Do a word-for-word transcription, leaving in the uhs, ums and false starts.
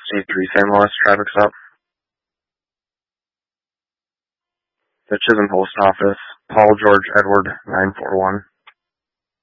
C three Saint Louis, traffic stop. The Chisholm Post Office, Paul George Edward, nine four one.